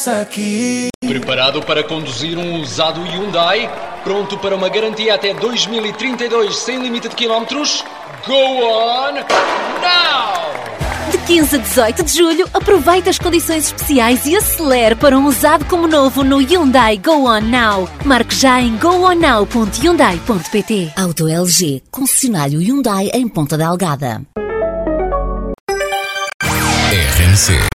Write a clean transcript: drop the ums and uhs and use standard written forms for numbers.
começa aqui. Preparado para conduzir um usado Hyundai? Pronto para uma garantia até 2032 sem limite de quilómetros? Go on now! De 15 a 18 de julho, aproveite as condições especiais e acelere para um usado como novo no Hyundai Go On Now. Marque já em gooonnow.hyundai.pt. Auto LG, concessionário Hyundai em Ponta Delgada. RMC.